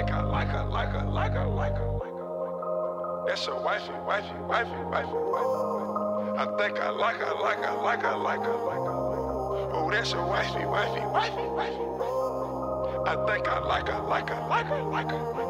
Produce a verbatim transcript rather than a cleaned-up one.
think I like her, like her, like her, like her, like her. That's a wifey, wifey, wifey, wifey, wifey. I think I like her, like her, like her, like her, like her. Oh, that's a wifey, wifey, wifey, wifey. I think I like her, like her, like her, like her.